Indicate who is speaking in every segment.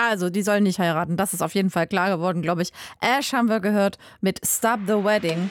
Speaker 1: Also, die sollen nicht heiraten. Das ist auf jeden Fall klar geworden, glaube ich. Ash haben wir gehört mit Stop the Wedding.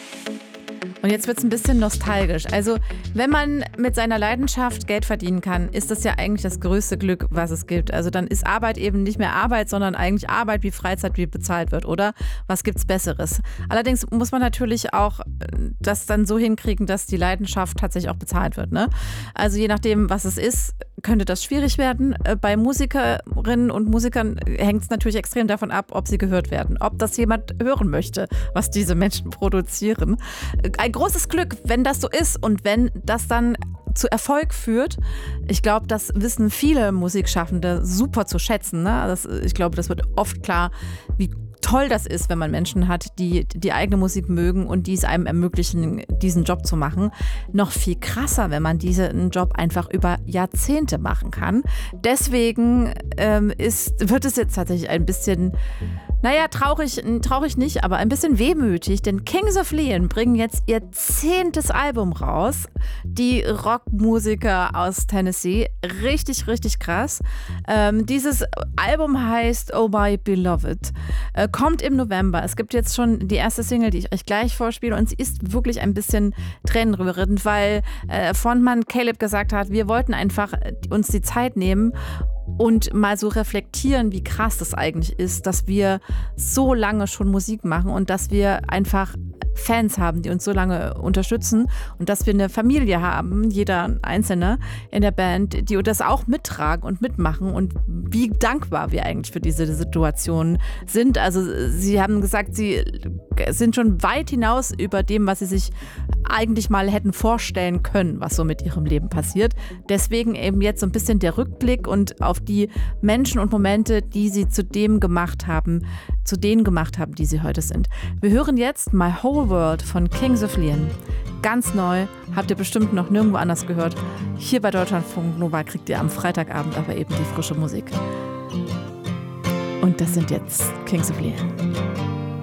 Speaker 1: Und jetzt wird es ein bisschen nostalgisch. Also, wenn man mit seiner Leidenschaft Geld verdienen kann, ist das ja eigentlich das größte Glück, was es gibt. Also dann ist Arbeit eben nicht mehr Arbeit, sondern eigentlich Arbeit wie Freizeit, wie bezahlt wird, oder? Was gibt's Besseres? Allerdings muss man natürlich auch das dann so hinkriegen, dass die Leidenschaft tatsächlich auch bezahlt wird, ne? Also je nachdem, was es ist, könnte das schwierig werden. Bei Musikerinnen und Musikern hängt es natürlich extrem davon ab, ob sie gehört werden, ob das jemand hören möchte, was diese Menschen produzieren. Ein großes Glück, wenn das so ist und wenn das dann zu Erfolg führt. Ich glaube, das wissen viele Musikschaffende super zu schätzen. Ne? Ich glaube, das wird oft klar, wie toll das ist, wenn man Menschen hat, die die eigene Musik mögen und die es einem ermöglichen, diesen Job zu machen. Noch viel krasser, wenn man diesen Job einfach über Jahrzehnte machen kann. Deswegen wird es jetzt tatsächlich ein bisschen, naja, traurig nicht, aber ein bisschen wehmütig, denn Kings of Leon bringen jetzt ihr 10. Album raus. Die Rockmusiker aus Tennessee. Richtig, richtig krass. Dieses Album heißt Oh My Beloved. Kommt im November. Es gibt jetzt schon die erste Single, die ich euch gleich vorspiele und sie ist wirklich ein bisschen tränenrührend, weil Frontmann Caleb gesagt hat, wir wollten einfach uns die Zeit nehmen und mal so reflektieren, wie krass das eigentlich ist, dass wir so lange schon Musik machen und dass wir einfach Fans haben, die uns so lange unterstützen und dass wir eine Familie haben, jeder Einzelne in der Band, die das auch mittragen und mitmachen und wie dankbar wir eigentlich für diese Situation sind. Also sie haben gesagt, sie sind schon weit hinaus über dem, was sie sich eigentlich mal hätten vorstellen können, was so mit ihrem Leben passiert. Deswegen eben jetzt so ein bisschen der Rückblick und auf die Menschen und Momente, die sie zu denen gemacht haben, die sie heute sind. Wir hören jetzt My Whole World von Kings of Leon. Ganz neu, habt ihr bestimmt noch nirgendwo anders gehört. Hier bei Deutschlandfunk Nova kriegt ihr am Freitagabend aber eben die frische Musik. Und das sind jetzt Kings of Leon.